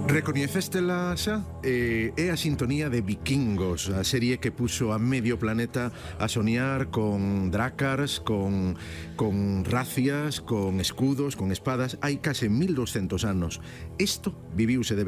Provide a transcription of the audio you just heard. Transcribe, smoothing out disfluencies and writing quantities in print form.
Recoñecéstela xa? É a sintonía de Vikingos, a serie que puxo a medio planeta a soñar con drácars, con racias, con escudos, con espadas, hai case 1200 anos. Isto viviuse de